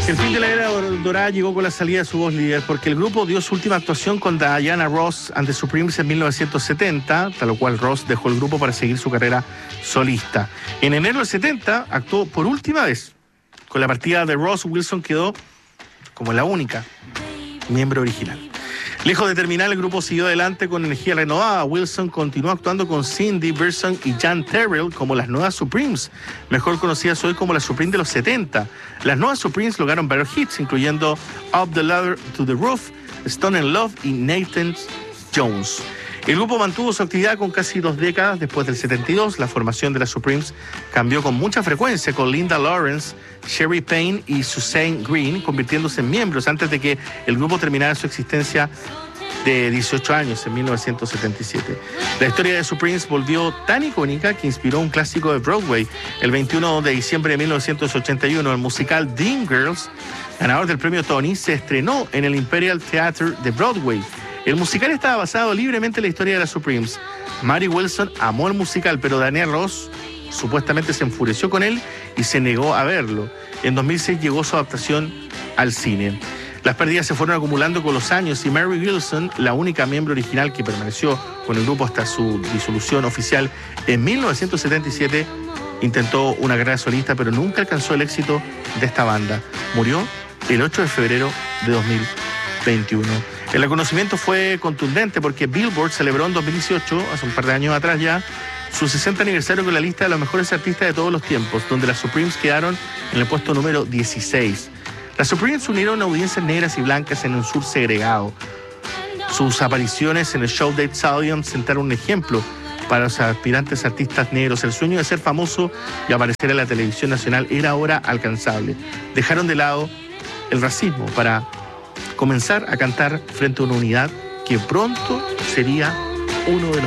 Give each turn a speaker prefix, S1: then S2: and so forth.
S1: El fin de la era dorada llegó con la salida de su voz líder, porque el grupo dio su última actuación con Diana Ross and the Supremes en 1970, tal cual Ross dejó el grupo para seguir su carrera solista. En enero del 70 actuó por última vez. Con la partida de Ross, Wilson quedó como la única miembro original. Lejos de terminar, el grupo siguió adelante con energía renovada. Wilson continuó actuando con Cindy Burson y Jan Terrell como las nuevas Supremes, mejor conocidas hoy como las Supremes de los 70. Las nuevas Supremes lograron varios hits, incluyendo Up the Ladder to the Roof, Stone in Love y Nathan Jones. El grupo mantuvo su actividad con casi 2 décadas. Después del 72, la formación de las Supremes cambió con mucha frecuencia, con Linda Lawrence, Sherry Payne y Suzanne Green convirtiéndose en miembros antes de que el grupo terminara su existencia de 18 años en 1977. La historia de Supremes volvió tan icónica que inspiró un clásico de Broadway. El 21 de diciembre de 1981, el musical Dreamgirls, ganador del premio Tony, se estrenó en el Imperial Theatre de Broadway. El musical estaba basado libremente en la historia de las Supremes. Mary Wilson amó el musical, pero Daniel Ross supuestamente se enfureció con él y se negó a verlo. En 2006 llegó su adaptación al cine. Las pérdidas se fueron acumulando con los años y Mary Wilson, la única miembro original que permaneció con el grupo hasta su disolución oficial en 1977, intentó una carrera solista, pero nunca alcanzó el éxito de esta banda. Murió el 8 de febrero de 2021. El reconocimiento fue contundente porque Billboard celebró en 2018, hace un par de años atrás ya, su 60 aniversario con la lista de los mejores artistas de todos los tiempos, donde las Supremes quedaron en el puesto número 16. Las Supremes unieron audiencias negras y blancas en un sur segregado. Sus apariciones en el show Dave Stadium sentaron un ejemplo para los aspirantes artistas negros. El sueño de ser famoso y aparecer en la televisión nacional era ahora alcanzable. Dejaron de lado el racismo para comenzar a cantar frente a una unidad que pronto sería uno de los